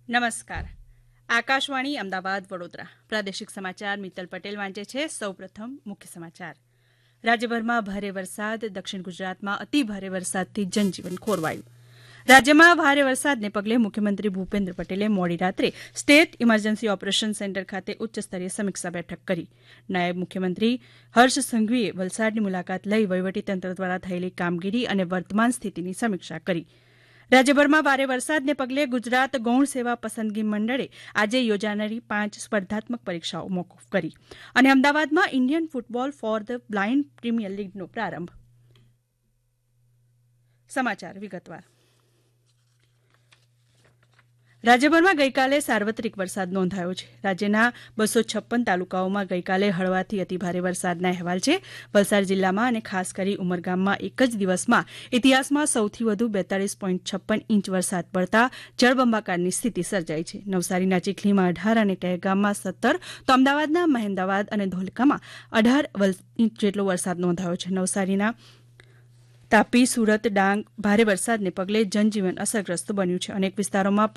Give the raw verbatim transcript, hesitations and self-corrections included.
નમસ્કાર. આકાશવાણી અમદાવાદ વડોદરા પ્રાદેશિક સમાચાર મિત્તલ પટેલ વાંચે છે. સૌપ્રથમ મુખ્ય સમાચાર. રાજ્યભરમાં ભારે વરસાદ, દક્ષિણ ગુજરાતમાં અતિ ભારે વરસાદથી જનજીવન ખોરવાયું. રાજ્યમાં ભારે વરસાદને પગલે મુખ્યમંત્રી ભૂપેન્દ્ર પટેલે મોડી રાત્રે સ્ટેટ ઇમરજન્સી ઓપરેશન સેન્ટર ખાતે ઉચ્ચસ્તરીય સમીક્ષા બેઠક કરી. નાયબ મુખ્યમંત્રી હર્ષ સંઘવીએ વલસાડની મુલાકાત લઈ વહીવટીતંત્ર દ્વારા થયેલી કામગીરી અને વર્તમાન સ્થિતિની સમીક્ષા કરી. રાજ્યભરમાં ભારે વરસાદને પગલે ગુજરાત ગૌણ સેવા પસંદગી મંડળે આજે યોજાનારી પાંચ સ્પર્ધાત્મક પરીક્ષાઓ મોકૂફ કરી અને અમદાવાદમાં Indian football for the blind premier લીગનો પ્રારંભ. સમાચાર વિગતવાર. રાજ્યભરમાં ગઈકાલે સાર્વત્રિક વરસાદ નોંધાયો છે. રાજ્યના બસો છપ્પન તાલુકાઓમાં ગઈકાલે હળવાથી અતિભારે વરસાદના અહેવાલ છે. વલસાડ જિલ્લામાં અને ખાસ કરી ઉમરગામમાં એક જ દિવસમાં ઇતિહાસમાં સૌથી વધુ બેતાળીસ પોઈન્ટ છપ્પન ઇંચ વરસાદ પડતા જળબંબાકારની સ્થિતિ સર્જાઈ છે. નવસારીના ચીખલીમાં અઢાર અને કહેગામમાં સત્તર તો અમદાવાદના મહેમદાવાદ અને ધોલકામાં અઢાર ઇંચ જેટલો વરસાદ નોંધાયો છે. નવસારીના તાપી, સુરત, ડાંગ ભારે વરસાદને પગલે જનજીવન અસરગ્રસ્ત બન્યું છે. અનેક વિસ્તારોમાં